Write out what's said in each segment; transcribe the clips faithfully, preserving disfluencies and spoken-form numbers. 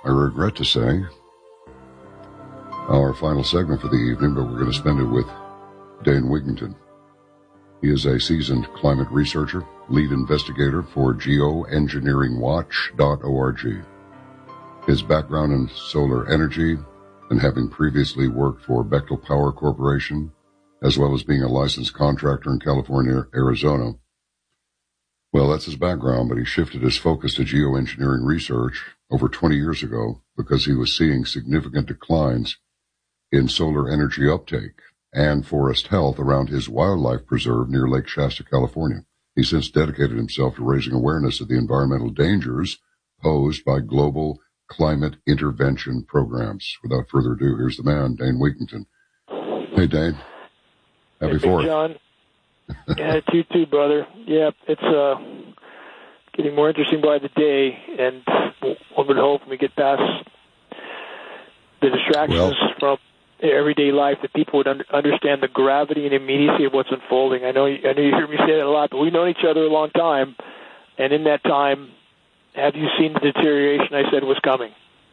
I regret to say, our final segment for the evening, but we're going to spend it with Dane Wigington. He is a seasoned climate researcher, lead investigator for geoengineering watch dot org. His background in solar energy and having previously worked for Bechtel Power Corporation, as well as being a licensed contractor in California, Arizona. Well, that's his background, but he shifted his focus to geoengineering research over twenty years ago because he was seeing significant declines in solar energy uptake and forest health around his wildlife preserve near Lake Shasta, California. He since dedicated himself to raising awareness of the environmental dangers posed by global climate intervention programs. Without further ado, here's the man, Dane Wigington. Hey, Dane. Happy hey, Fourth. John. Yeah, you too, brother. Yeah, it's uh, getting more interesting by the day, and one would hope when we get past the distractions well, from everyday life that people would un- understand the gravity and immediacy of what's unfolding. I know, I know you hear me say that a lot, but we've known each other a long time, and in that time, have you seen the deterioration I said was coming?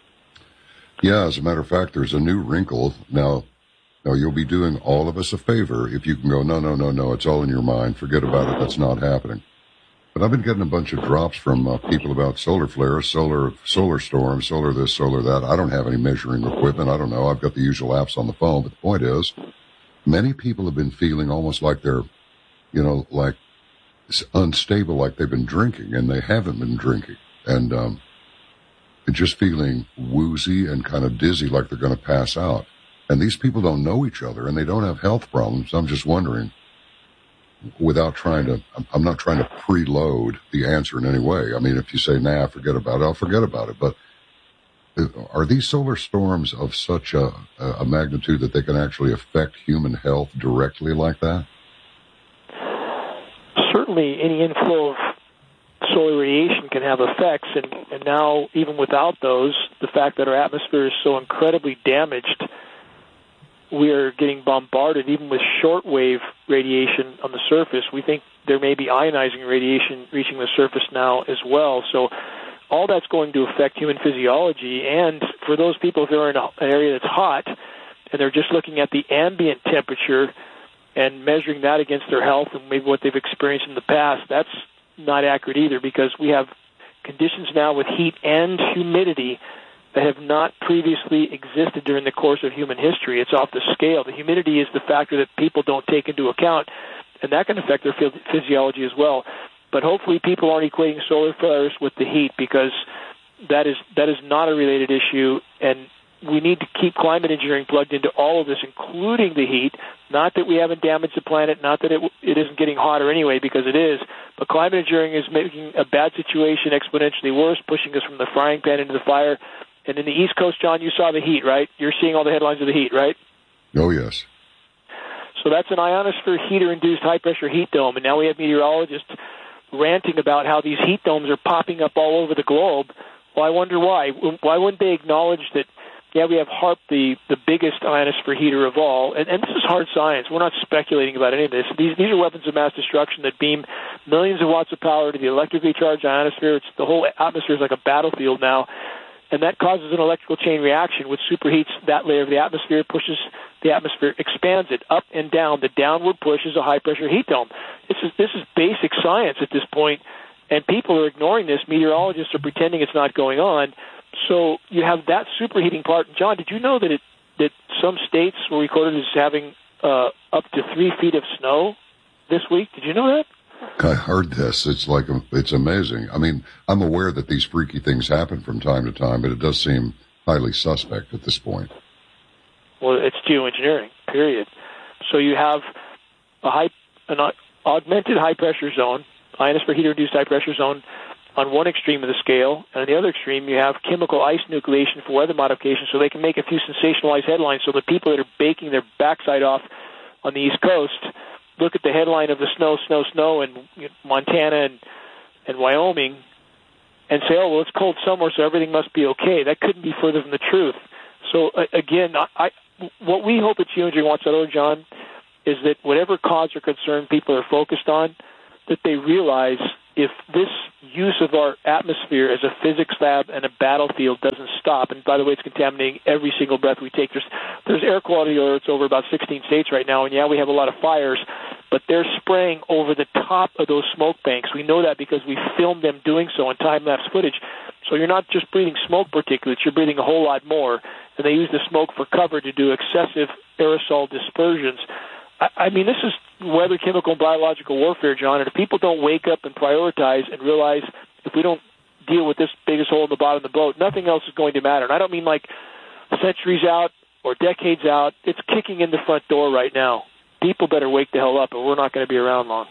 Yeah, as a matter of fact, there's a new wrinkle. Now, now you'll be doing all of us a favor if you can go, no, no, no, no, it's all in your mind. Forget about it. That's not happening. But I've been getting a bunch of drops from uh, people about solar flares, solar solar storms, solar this, solar that. I don't have any measuring equipment. I don't know. I've got the usual apps on the phone. But the point is, many people have been feeling almost like they're, you know, like unstable, like they've been drinking, and they haven't been drinking. And um, just feeling woozy and kind of dizzy, like they're going to pass out. And these people don't know each other, and they don't have health problems. I'm just wondering, without trying to, I'm not trying to preload the answer in any way. I mean, if you say, nah, forget about it, I'll forget about it. But are these solar storms of such a, a magnitude that they can actually affect human health directly like that? Certainly, any inflow of solar radiation can have effects, and, and now, even without those, the fact that our atmosphere is so incredibly damaged, we are getting bombarded even with shortwave radiation on the surface. We think there may be ionizing radiation reaching the surface now as well. So all that's going to affect human physiology. And for those people who are in an area that's hot and they're just looking at the ambient temperature and measuring that against their health and maybe what they've experienced in the past, that's not accurate either, because we have conditions now with heat and humidity that have not previously existed during the course of human history. It's off the scale. The humidity is the factor that people don't take into account, and that can affect their physiology as well. But hopefully people aren't equating solar flares with the heat, because that is that is not a related issue, and we need to keep climate engineering plugged into all of this, including the heat. Not that we haven't damaged the planet, not that it, it isn't getting hotter anyway, because it is, but climate engineering is making a bad situation exponentially worse, pushing us from the frying pan into the fire. And in the East Coast, John, you saw the heat, right? You're seeing all the headlines of the heat, right? Oh, yes. So that's an ionosphere heater-induced high-pressure heat dome, and now we have meteorologists ranting about how these heat domes are popping up all over the globe. Well, I wonder why. Why wouldn't they acknowledge that, yeah, we have HAARP, the, the biggest ionosphere heater of all, and, and this is hard science. We're not speculating about any of this. These, these are weapons of mass destruction that beam millions of watts of power to the electrically charged ionosphere. It's, the whole atmosphere is like a battlefield now. And that causes an electrical chain reaction, which superheats that layer of the atmosphere, pushes the atmosphere, expands it up and down. The downward push is a high-pressure heat dome. This is this is basic science at this point, and people are ignoring this. Meteorologists are pretending it's not going on. So you have that superheating part. John, did you know that it that some states were recorded as having uh, up to three feet of snow this week? Did you know that? I heard this. It's like, it's amazing. I mean, I'm aware that these freaky things happen from time to time, but it does seem highly suspect at this point. Well, it's geoengineering, period. So you have a high, an augmented high-pressure zone, ionosphere heater-induced high-pressure zone, on one extreme of the scale, and on the other extreme you have chemical ice nucleation for weather modification, so they can make a few sensationalized headlines, so the people that are baking their backside off on the East Coast look at the headline of the snow, snow, snow in Montana and, and Wyoming and say, oh, well, it's cold somewhere, so everything must be okay. That couldn't be further from the truth. So, uh, again, I, what we hope at geoengineering watch dot org, John, is that whatever cause or concern people are focused on, that they realize if this use of our atmosphere as a physics lab and a battlefield doesn't stop. And by the way, it's contaminating every single breath we take. There's, there's air quality alerts over about sixteen states right now, and yeah, we have a lot of fires, but they're spraying over the top of those smoke banks. We know that because we filmed them doing so in time-lapse footage. So you're not just breathing smoke particulates, you're breathing a whole lot more. And they use the smoke for cover to do excessive aerosol dispersions. I, I mean, this is weather, chemical, and biological warfare, John, and if people don't wake up and prioritize and realize if we don't deal with this biggest hole in the bottom of the boat, nothing else is going to matter. And I don't mean like centuries out or decades out. It's kicking in the front door right now. People better wake the hell up, or we're not going to be around long.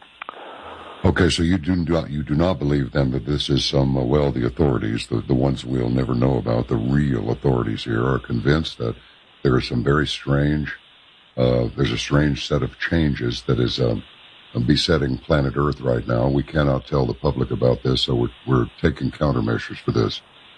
Okay, so you do not you do not believe then that this is some, uh, well, the authorities, the, the ones we'll never know about, the real authorities here are convinced that there are some very strange, uh, there's a strange set of changes that is um, besetting planet Earth right now. We cannot tell the public about this, so we're, we're taking countermeasures for this.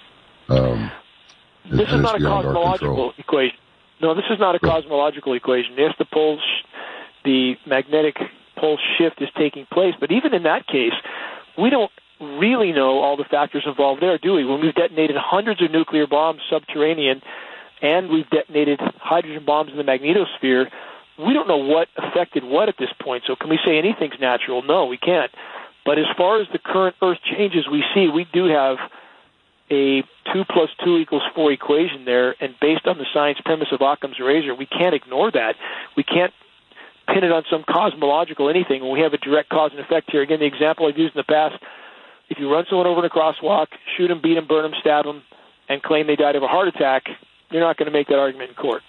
Um, this is not a cosmological equation. No, this is not a cosmological equation. Yes, the poles, the magnetic pole shift is taking place, but even in that case, we don't really know all the factors involved there, do we? When we've detonated hundreds of nuclear bombs subterranean and we've detonated hydrogen bombs in the magnetosphere, we don't know what affected what at this point. So can we say anything's natural? No, we can't. But as far as the current Earth changes we see, we do have a two plus two equals four equation there, and based on the science premise of Occam's razor, we can't ignore that. We can't pin it on some cosmological anything when we have a direct cause and effect here. Again, the example I've used in the past, if you run someone over in a crosswalk, shoot them, beat them, burn them, stab them, and claim they died of a heart attack, you're not going to make that argument in court.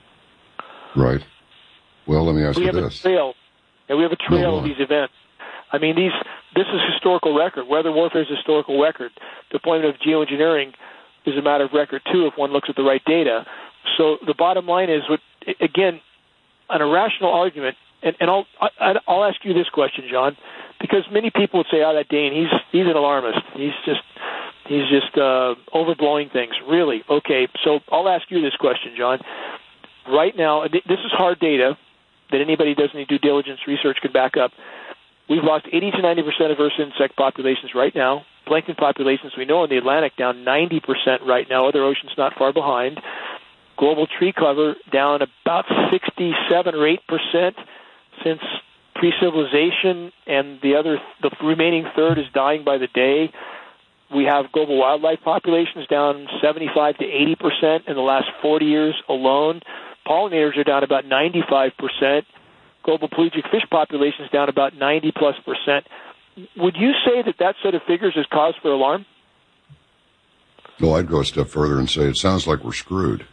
Right. Well, let me ask we you have this. A trail, and we have a trail no, of these events. I mean, these this is historical record. Weather warfare is historical record. Deployment of geoengineering is a matter of record, too, if one looks at the right data. So the bottom line is, what, again, an irrational argument, and, and I'll I, I'll ask you this question, John, because many people would say, "Oh, that Dane, he's he's an alarmist. He's just he's just uh, overblowing things." Really? Okay. So I'll ask you this question, John. Right now, this is hard data that anybody who does any due diligence research could back up. We've lost eighty to ninety percent of Earth's insect populations right now. Plankton populations, we know in the Atlantic, down ninety percent right now. Other oceans not far behind. Global tree cover down about sixty-seven or eight percent since pre-civilization, and the other, the remaining third is dying by the day. We have global wildlife populations down seventy-five to eighty percent in the last forty years alone. Pollinators are down about ninety-five percent. Global pelagic fish populations down about ninety plus percent. Would you say that that set of figures is cause for alarm? Well, I'd go a step further and say it sounds like we're screwed.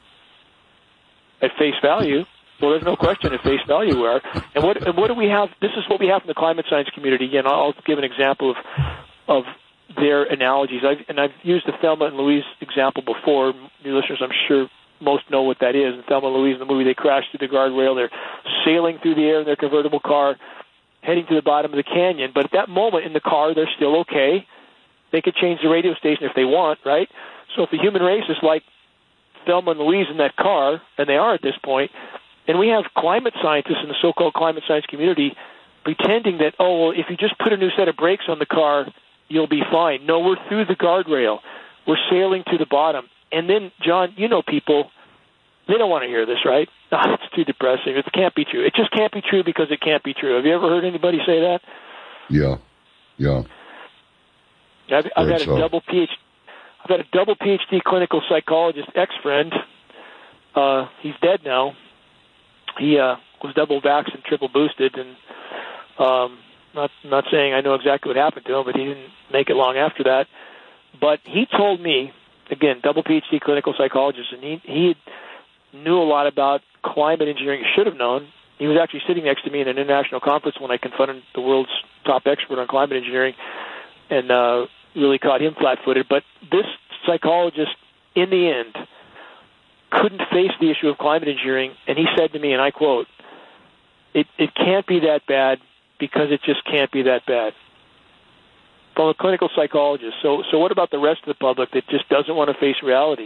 At face value, well, there's no question at face value we are. And what and what do we have? This is what we have from the climate science community. Again, I'll give an example of of their analogies. I've, and I've used the Thelma and Louise example before. New listeners, I'm sure most know what that is. And Thelma and Louise in the movie, they crash through the guardrail. They're sailing through the air in their convertible car, heading to the bottom of the canyon. But at that moment in the car, they're still okay. They could change the radio station if they want, right? So if the human race is like Thelma and Louise in that car, and they are at this point, and we have climate scientists in the so-called climate science community pretending that, oh, well, if you just put a new set of brakes on the car, you'll be fine. No, we're through the guardrail. We're sailing to the bottom. And then, John, you know people, they don't want to hear this, right? No, it's too depressing. It can't be true. It just can't be true because it can't be true. Have you ever heard anybody say that? Yeah, yeah. I've, I've had a so. double PhD. I've had a double PhD clinical psychologist ex-friend. Uh, he's dead now. He uh, was double vaxxed and triple boosted, and um, not not saying I know exactly what happened to him, but he didn't make it long after that. But he told me, again, double PhD clinical psychologist, and he he knew a lot about climate engineering. He should have known. He was actually sitting next to me in an international conference when I confronted the world's top expert on climate engineering, and uh, really caught him flat-footed. But this psychologist, in the end, couldn't face the issue of climate engineering, and he said to me, and I quote, it, it can't be that bad because it just can't be that bad. From a clinical psychologist. So, so what about the rest of the public that just doesn't want to face reality?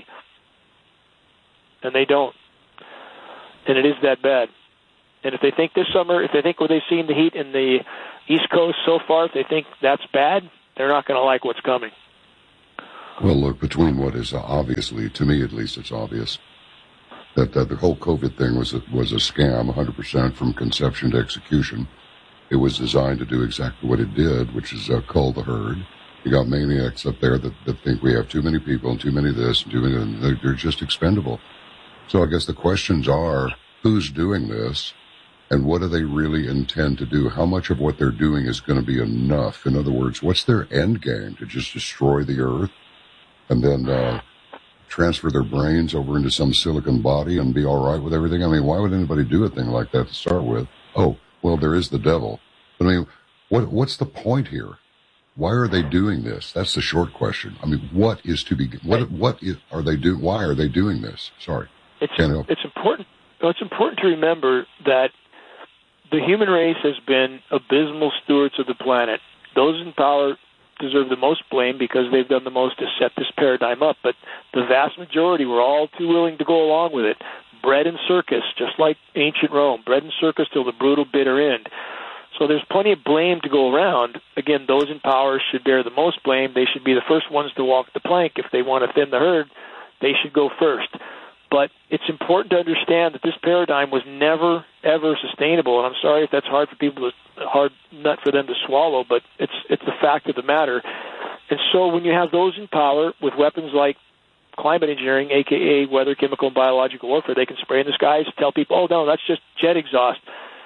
And they don't. And it is that bad. And if they think this summer, if they think what they've seen the heat in the East Coast so far, if they think that's bad, they're not going to like what's coming. Well, look, between what is obviously, to me at least, it's obvious that, that the whole COVID thing was a, was a scam, one hundred percent from conception to execution. It was designed to do exactly what it did, which is uh, cull the herd. You got maniacs up there that, that think we have too many people and too many of this and too many, and they're, they're just expendable. So I guess the questions are, who's doing this, and what do they really intend to do? How much of what they're doing is going to be enough? In other words, what's their end game? To just destroy the earth and then uh, transfer their brains over into some silicon body and be all right with everything? I mean, why would anybody do a thing like that to start with? Oh, well, there is the devil. I mean, what what's the point here? Why are they doing this? That's the short question. I mean, what is to be, what, what is, are they do, why are they doing this? Sorry. It's, it's important, it's important to remember that the human race has been abysmal stewards of the planet. Those in power deserve the most blame because they've done the most to set this paradigm up, but the vast majority were all too willing to go along with it. Bread and circus, just like ancient Rome. Bread and circus till the brutal, bitter end. So there's plenty of blame to go around. Again, those in power should bear the most blame. They should be the first ones to walk the plank. If they want to thin the herd, they should go first. But it's important to understand that this paradigm was never, ever sustainable. And I'm sorry if that's hard for people, to, hard nut for them to swallow, but it's it's the fact of the matter. And so when you have those in power with weapons like climate engineering, a k a weather, chemical, and biological warfare, they can spray in the skies, tell people, oh, no, that's just jet exhaust.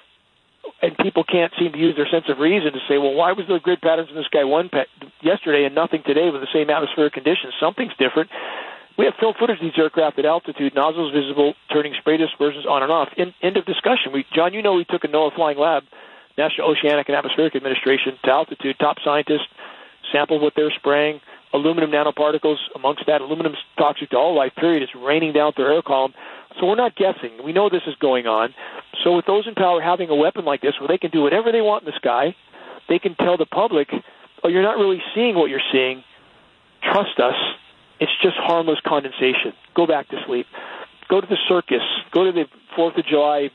And people can't seem to use their sense of reason to say, well, why was there grid patterns in the sky one pe- yesterday and nothing today with the same atmospheric conditions? Something's different. We have film footage of these aircraft at altitude, nozzles visible, turning spray dispersions on and off. In, end of discussion. We, John, you know we took a NOAA Flying Lab, National Oceanic and Atmospheric Administration, to altitude. Top scientists sampled what they're spraying. Aluminum nanoparticles, amongst that, aluminum is toxic to all life, period. It's raining down through air column. So we're not guessing. We know this is going on. So with those in power having a weapon like this where they can do whatever they want in the sky, they can tell the public, oh, you're not really seeing what you're seeing. Trust us. It's just harmless condensation. Go back to sleep. Go to the circus. Go to the fourth of July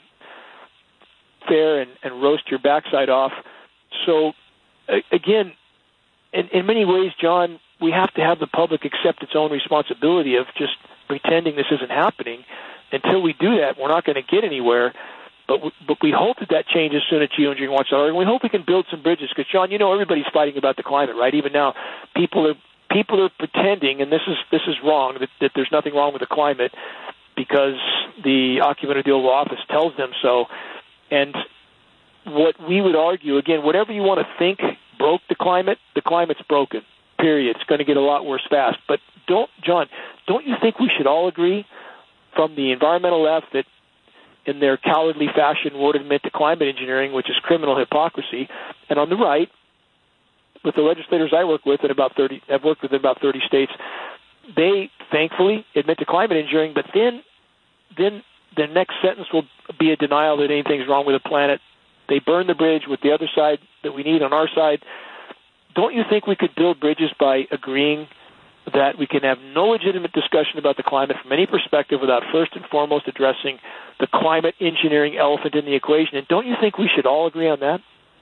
fair and, and roast your backside off. So, again, in, in many ways, John, we have to have the public accept its own responsibility of just pretending this isn't happening. Until we do that, we're not going to get anywhere. But we, but we hope that that changes soon at geoengineering watch dot org, and we hope we can build some bridges. Because, John, you know everybody's fighting about the climate, right? Even now, people are people are pretending, and this is this is wrong, that, that there's nothing wrong with the climate because the occupant of the Oval Office tells them so. And what we would argue, again, whatever you want to think broke the climate, the climate's broken, period. It's going to get a lot worse fast. But, don't, John, don't you think we should all agree from the environmental left that in their cowardly fashion would admit to climate engineering, which is criminal hypocrisy, and on the right, with the legislators I work with in about thirty, I've worked with in about thirty states, they thankfully admit to climate engineering, but then, then the next sentence will be a denial that anything's wrong with the planet. They burn the bridge with the other side that we need on our side. Don't you think we could build bridges by agreeing that we can have no legitimate discussion about the climate from any perspective without first and foremost addressing the climate engineering elephant in the equation? And don't you think we should all agree on that?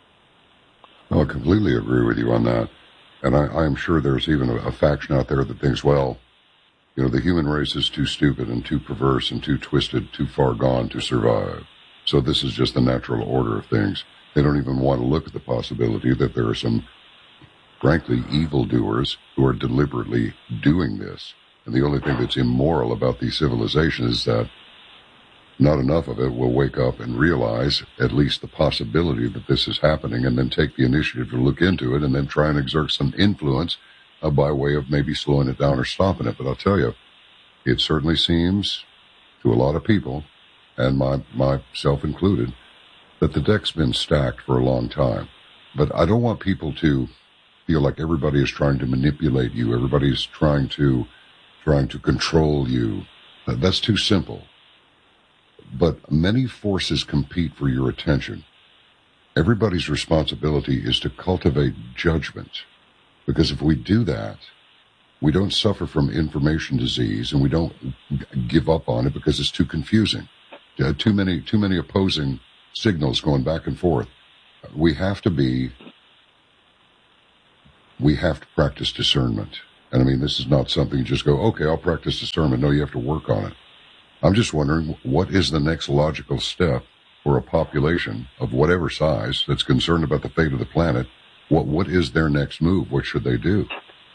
I completely agree with you on that. And I, I'm sure there's even a, a faction out there that thinks, well, you know, the human race is too stupid and too perverse and too twisted, too far gone to survive. So this is just the natural order of things. They don't even want to look at the possibility that there are some, frankly, evildoers who are deliberately doing this. And the only thing that's immoral about these civilizations is that not enough of it will wake up and realize at least the possibility that this is happening and then take the initiative to look into it and then try and exert some influence uh, by way of maybe slowing it down or stopping it. But I'll tell you, it certainly seems to a lot of people, and my myself included, that the deck's been stacked for a long time. But I don't want people to feel like everybody is trying to manipulate you. Everybody's trying to trying to control you. Uh, that's too simple. But many forces compete for your attention. Everybody's responsibility is to cultivate judgment. Because if we do that, we don't suffer from information disease and we don't give up on it because it's too confusing. Uh, too many, too many opposing signals going back and forth. We have to be, we have to practice discernment. And I mean, this is not something you just go, okay, I'll practice the sermon. No, you have to work on it. I'm just wondering, what is the next logical step for a population of whatever size that's concerned about the fate of the planet? What What is their next move? What should they do?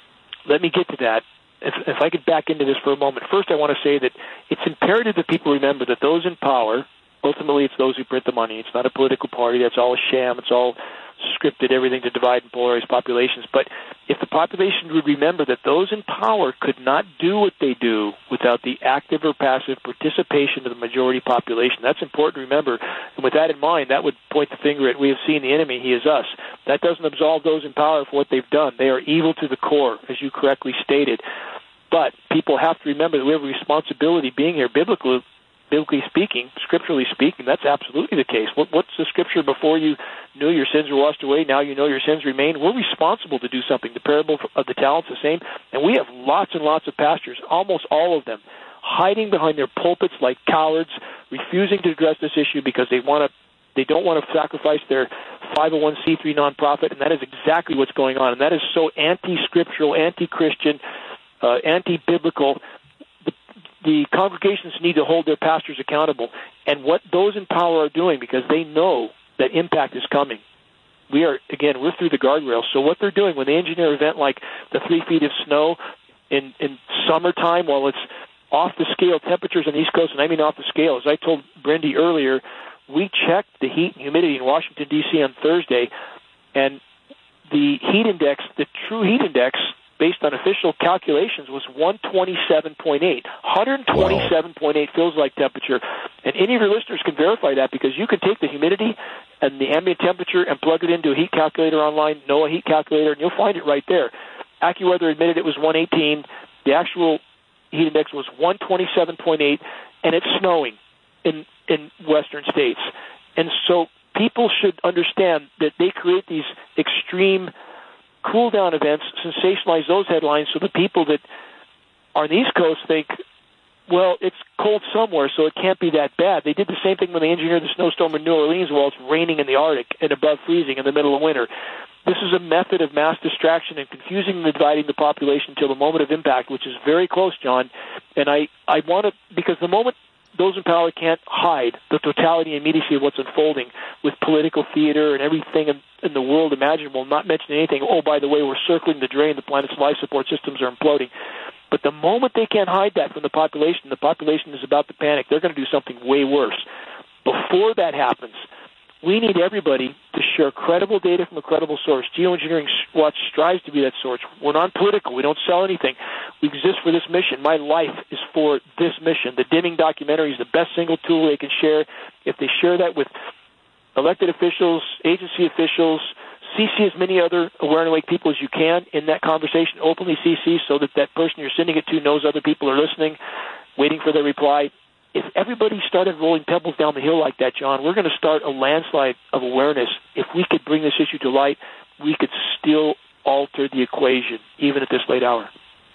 Let me get to that. If, if I could back into this for a moment. First, I want to say that it's imperative that people remember that those in power, ultimately it's those who print the money. It's not a political party. That's all a sham. It's all scripted, everything to divide and polarize populations. But if the population would remember that those in power could not do what they do without the active or passive participation of the majority population, that's important to remember. And with that in mind, that would point the finger at, we have seen the enemy, he is us. That doesn't absolve those in power for what they've done. They are evil to the core, as you correctly stated. But people have to remember that we have a responsibility being here biblically, biblically speaking, scripturally speaking. That's absolutely the case. What, what's the scripture? Before you knew your sins were washed away, now you know your sins remain. We're responsible to do something. The parable of the talents, the same. And we have lots and lots of pastors, almost all of them, hiding behind their pulpits like cowards, refusing to address this issue because they want to. They don't want to sacrifice their five oh one c three nonprofit, and that is exactly what's going on. And that is so anti-scriptural, anti-Christian, uh, anti-biblical. The, the congregations need to hold their pastors accountable. And what those in power are doing, because they know that impact is coming. We are, again, we're through the guardrails. So what they're doing when they engineer an event like the three feet of snow in, in summertime, while it's off-the-scale temperatures on the East Coast, and I mean off the scale, as I told Brindy earlier, we checked the heat and humidity in Washington, D C on Thursday, and the heat index, the true heat index, based on official calculations, was one twenty-seven point eight. one twenty-seven point eight feels like temperature. And any of your listeners can verify that, because you can take the humidity and the ambient temperature and plug it into a heat calculator online, NOAA heat calculator, and you'll find it right there. AccuWeather admitted it was one eighteen. The actual heat index was one twenty-seven point eight, and it's snowing in in western states. And so people should understand that they create these extreme cool-down events, sensationalize those headlines, so the people that are on the East Coast think, well, it's cold somewhere, so it can't be that bad. They did the same thing when they engineered the snowstorm in New Orleans while it's raining in the Arctic and above freezing in the middle of winter. This is a method of mass distraction and confusing and dividing the population until the moment of impact, which is very close, John. And I, I want to, because the moment those in power can't hide the totality and immediacy of what's unfolding with political theater and everything in, in the world imaginable, not mentioning anything, oh, by the way, we're circling the drain, the planet's life support systems are imploding. But the moment they can't hide that from the population, the population is about to panic. They're going to do something way worse. Before that happens, we need everybody to share credible data from a credible source. Geoengineering Watch strives to be that source. We're non-political. We don't sell anything. We exist for this mission. My life is for this mission. The Dimming documentary is the best single tool they can share. If they share that with elected officials, agency officials, C C as many other Aware and Awake people as you can in that conversation, openly C C, so that that person you're sending it to knows other people are listening, waiting for their reply. If everybody started rolling pebbles down the hill like that, John, we're going to start a landslide of awareness. If we could bring this issue to light, we could still alter the equation, even at this late hour.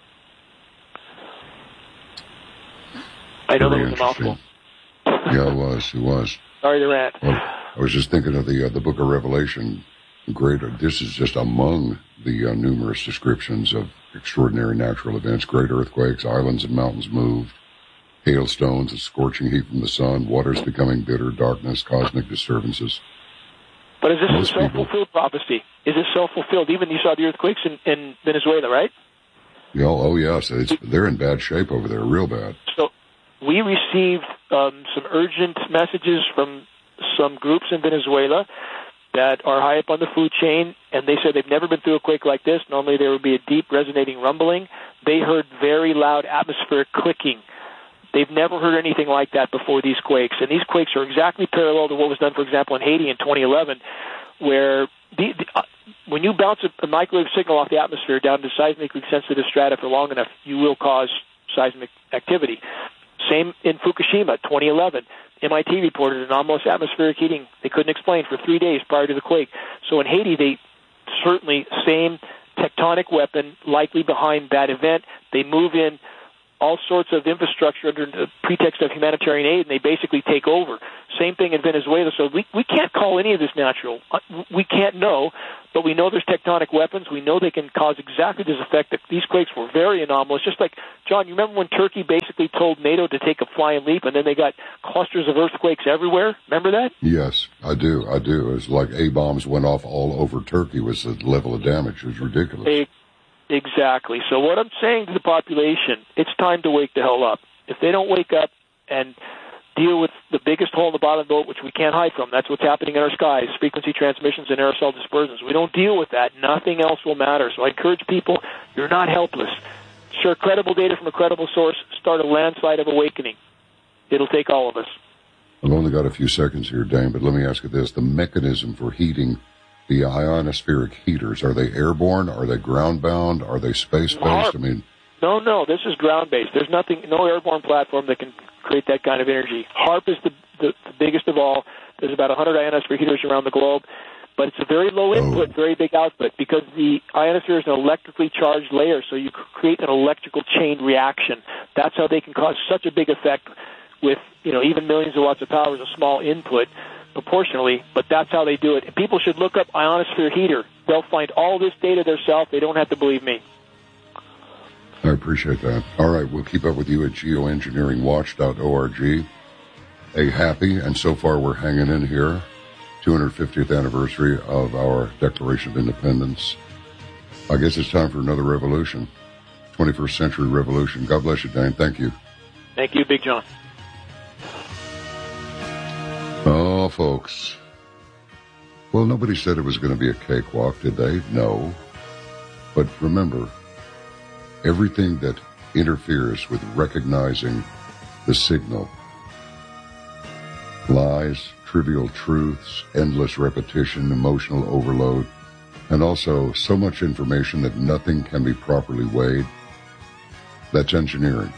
I know Very that was a mouthful. Yeah, it was. It was. Sorry to rant. Well, I was just thinking of the uh, the Book of Revelation. Greater. This is just among the uh, numerous descriptions of extraordinary natural events: great earthquakes, islands and mountains moved, hailstones, a scorching heat from the sun, waters becoming bitter, darkness, cosmic disturbances. But is this Most a self-fulfilled people, prophecy? Is it self-fulfilled? Even you saw the earthquakes in, in Venezuela, right? Yeah, oh, yes. It's, they're in bad shape over there, real bad. So we received um, some urgent messages from some groups in Venezuela that are high up on the food chain, and they said they've never been through a quake like this. Normally there would be a deep resonating rumbling. They heard very loud atmospheric clicking. They've never heard anything like that before, these quakes. And these quakes are exactly parallel to what was done, for example, in Haiti in twenty eleven, where the, the, uh, when you bounce a, a microwave signal off the atmosphere down to seismically sensitive strata for long enough, you will cause seismic activity. Same in Fukushima, twenty eleven. M I T reported anomalous atmospheric heating they couldn't explain for three days prior to the quake. So in Haiti, they certainly, same tectonic weapon likely behind that event. They move in all sorts of infrastructure under the pretext of humanitarian aid, and they basically take over. Same thing in Venezuela. So we, we can't call any of this natural. We can't know, but we know there's tectonic weapons. We know they can cause exactly this effect. These quakes were very anomalous. Just like, John, you remember when Turkey basically told NATO to take a flying leap, and then they got clusters of earthquakes everywhere? Remember that? Yes, I do. I do. It was like A-bombs went off all over Turkey was the level of damage. It was ridiculous. It, exactly. So what I'm saying to the population, it's time to wake the hell up. If they don't wake up and deal with the biggest hole in the bottom of the boat, which we can't hide from, that's what's happening in our skies, frequency transmissions and aerosol dispersions. We don't deal with that, nothing else will matter. So I encourage people, you're not helpless. Share credible data from a credible source, start a landslide of awakening. It'll take all of us. I've only got a few seconds here, Dane, but let me ask you this. The mechanism for heating the ionospheric heaters, are they airborne? Are they ground-bound? Are they space-based? I mean, No, no, this is ground-based. There's nothing, no airborne platform that can create that kind of energy. HAARP is the, the, the biggest of all. There's about one hundred ionosphere heaters around the globe, but it's a very low input, oh. very big output, because the ionosphere is an electrically charged layer, so you create an electrical chain reaction. That's how they can cause such a big effect with, you know, even millions of watts of power is a small input proportionally, but that's how they do it. And people should look up ionosphere heater. They'll find all this data themselves. They don't have to believe me. I appreciate that. All right, we'll keep up with you at geoengineering watch dot org. A happy, and so far we're hanging in here, two hundred fiftieth anniversary of our Declaration of Independence. I guess it's time for another revolution, twenty-first century revolution. God bless you, Dane. Thank you. Thank you, Big John. Oh, folks. Well, nobody said it was going to be a cakewalk, did they? No. But remember, everything that interferes with recognizing the signal, lies, trivial truths, endless repetition, emotional overload, and also so much information that nothing can be properly weighed, that's engineering.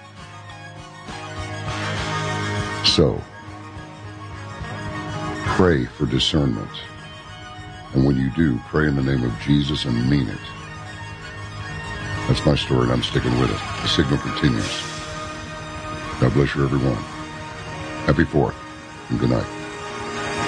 So, pray for discernment. And when you do, pray in the name of Jesus and mean it. That's my story, and I'm sticking with it. The signal continues. God bless you, everyone. Happy Fourth, and good night.